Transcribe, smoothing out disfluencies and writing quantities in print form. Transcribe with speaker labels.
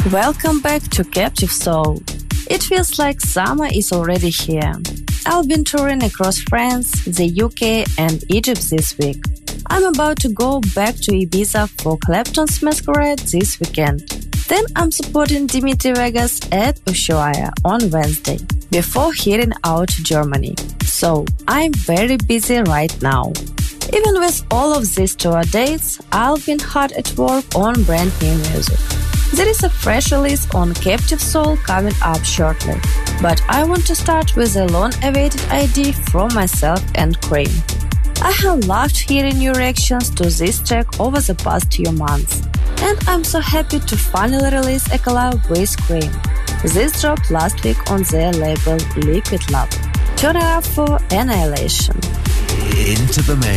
Speaker 1: Welcome back to Captive Soul. It feels like summer is already here. I've been touring across France, the UK and Egypt this week. I'm about to go back to Ibiza for Clapton's Masquerade this weekend. Then I'm supporting Dimitri Vegas at Ushuaia on Wednesday, before heading out to Germany. So I'm very busy right now. Even with all of these tour dates, I've been hard at work on brand new music. There is a fresh release on Captive Soul coming up shortly, but I want to start with a long-awaited ID from myself and Cream. I have loved hearing new reactions to this track over the past few months, and I'm so happy to finally release a collab with Cream. This dropped last week on their label Liquid Love. Turn it up for Annihilation.
Speaker 2: Into the Mix.